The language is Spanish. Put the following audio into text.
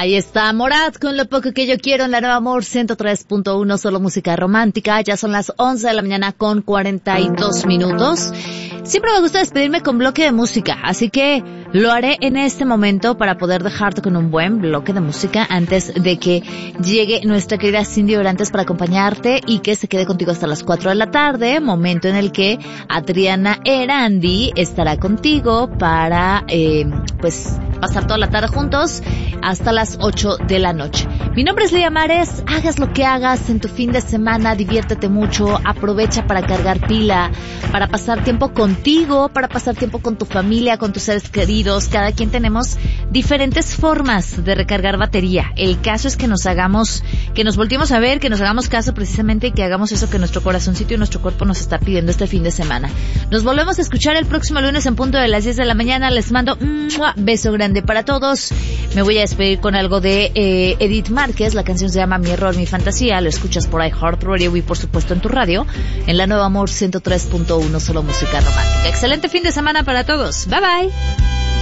Ahí está Morat con Lo Poco Que Yo Quiero en la Nueva Amor 103.1, solo música romántica. Ya son las 11 de la mañana con 42 minutos. Siempre me gusta despedirme con bloque de música, así que lo haré en este momento para poder dejarte con un buen bloque de música antes de que llegue nuestra querida Cindy Orantes para acompañarte y que se quede contigo hasta las 4 de la tarde, momento en el que Adriana Erandi estará contigo para, pasar toda la tarde juntos hasta las 8 de la noche. Mi nombre es Lía Mares, hagas lo que hagas en tu fin de semana, diviértete mucho, aprovecha para cargar pila, para pasar tiempo contigo, para pasar tiempo con tu familia, con tus seres queridos. Cada quien tenemos diferentes formas de recargar batería. El caso es que nos volteemos a ver, que nos hagamos caso precisamente y que hagamos eso que nuestro corazoncito y nuestro cuerpo nos está pidiendo este fin de semana. Nos volvemos a escuchar el próximo lunes en punto de las 10 de la mañana. Les mando un beso grande para todos. Me voy a despedir con algo de Edith Márquez. La canción se llama Mi Error, Mi Fantasía. Lo escuchas por iHeartRadio y por supuesto en tu radio, en la Nueva Amor 103.1, solo música romántica. Excelente fin de semana para todos. Bye bye.